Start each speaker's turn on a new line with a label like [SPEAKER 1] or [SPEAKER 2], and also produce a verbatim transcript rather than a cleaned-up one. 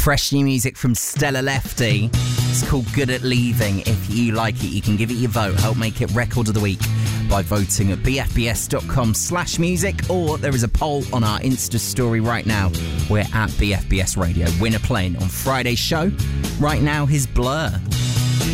[SPEAKER 1] Fresh new music from Stella Lefty. It's called Good at Leaving. If you like it, you can give it your vote. Help make it Record of the Week by voting at bfbs.com slash music, or there is a poll on our Insta story right now. We're at B F B S Radio. Winner playing on Friday's show. Right now, his Blur.